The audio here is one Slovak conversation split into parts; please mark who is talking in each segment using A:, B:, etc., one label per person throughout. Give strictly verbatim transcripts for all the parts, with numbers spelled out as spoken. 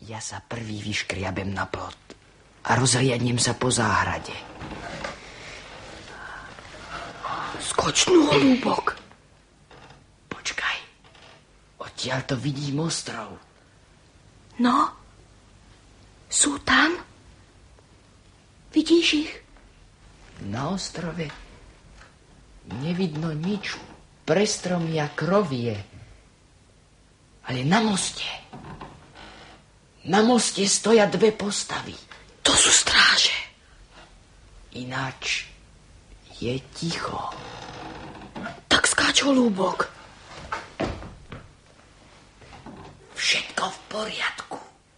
A: Ja sa prvý vyškriabem na plot a rozhliadnem sa po záhrade.
B: Skoč nú, Holúbok.
A: Počkaj. Odtiaľ to vidím ostrov.
B: No? Sú tam? Vidíš ich?
A: Na ostrove nevidno nič. Prestrom jak rovie. Ale na moste... Na moste stoja dve postavy.
B: To sú stráže.
A: Ináč je ticho.
B: Tak skáč, Holúbok.
A: Všetko v poriadku.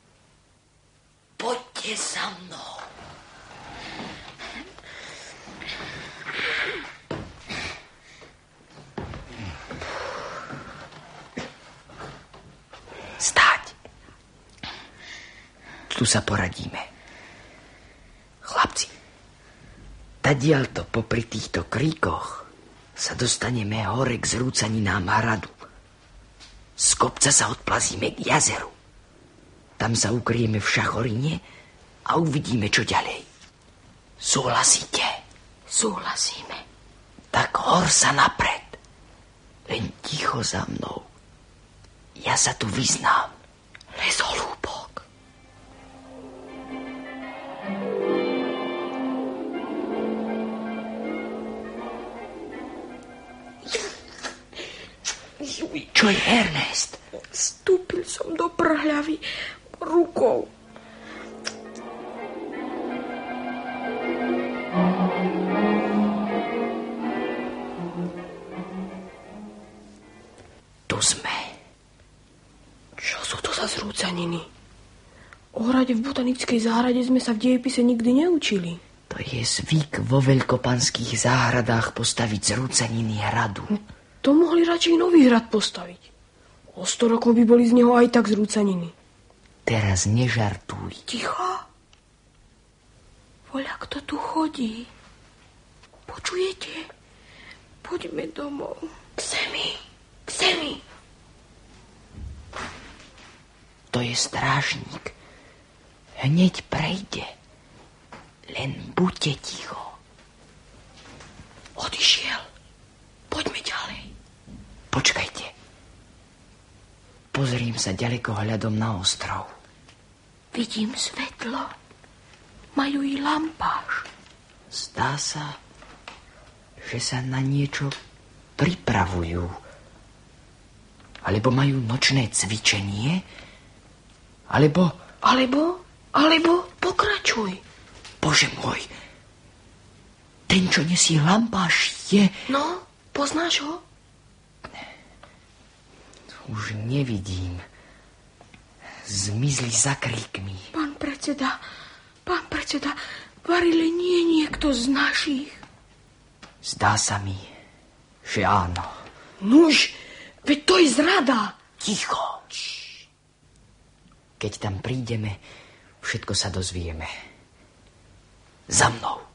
A: Poďte za mnou. Stáť. Tu sa poradíme. Chlapci, tadiaľto popri týchto kríkoch sa dostaneme hore k zrúcaninám hradu. Z kopca sa odplazíme k jazeru. Tam sa ukryjeme v šachorine a uvidíme, čo ďalej. Súhlasíte?
B: Súhlasíme.
A: Tak hor sa napred. Len ticho za mnou. Ja sa tu vyznám.
B: Les, Holúbok.
A: Čo je, Ernest?
B: Vstúpil som do prhľavy rukou.
A: Tu sme.
B: Čo sú to za zrúcaniny? O hrade v botanickej záhrade sme sa v dejepise nikdy neučili.
A: To je zvyk vo veľkopanských záhradách postaviť zrúcaniny hradu.
B: To mohli radšej nový hrad postaviť. O sto rokov by boli z neho aj tak zrúcaniny.
A: Teraz nežartuj.
B: Ticho. Voľa, kto tu chodí. Počujete? Poďme domov. K zemi. K zemi.
A: To je strážnik. Hneď prejde. Len buďte ticho.
B: Odišiel. Poďme ďalej.
A: Počkajte. Pozriem sa ďaleko hľadom na ostrov.
B: Vidím svetlo. Majú i lampáš.
A: Zdá sa, že sa na niečo pripravujú. Alebo majú nočné cvičenie. Alebo...
B: Alebo, alebo pokračuj.
A: Bože môj. Ten, čo nesie lampáš, je...
B: No, poznáš ho?
A: Už nevidím. Zmizli za kríkmi.
B: Pán predseda, pán predseda, varili nie niekto z našich.
A: Zdá sa mi, že áno.
B: Nuž, veď to je zrada.
A: Ticho. Keď tam prídeme, všetko sa dozvieme. Za mnou.